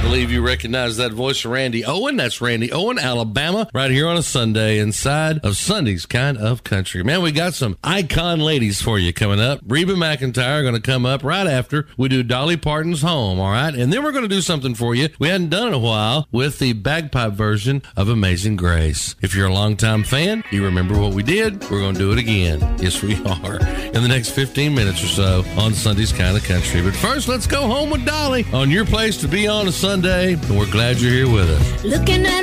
believe you recognize that voice of Randy Owen. That's Randy Owen, Alabama, right here on a Sunday inside of Sunday's Kind of Country. Man, we got some icon ladies for you coming up. Reba McEntire going to come up right after we do Dolly Parton's Home, all right? And then we're going to do something for you we hadn't done in a while with the bagpipe version of Amazing Grace. If you're a longtime fan, you remember what we did, we're going to do it again. Yes, we are. In the next 15 minutes or so on Sunday's Kind of Country. But first, let's go home with Dolly on your place to be on a Sunday, and we're glad you're here with us. Looking at